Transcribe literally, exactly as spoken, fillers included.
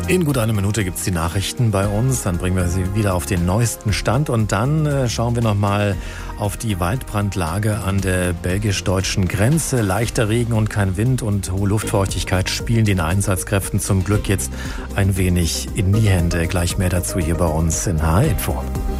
In gut einer Minute gibt es die Nachrichten bei uns, dann bringen wir sie wieder auf den neuesten Stand und dann äh, schauen wir nochmal auf die Waldbrandlage an der belgisch-deutschen Grenze. Leichter Regen und kein Wind und hohe Luftfeuchtigkeit spielen den Einsatzkräften zum Glück jetzt ein wenig in die Hände. Gleich mehr dazu hier bei uns in H R Info.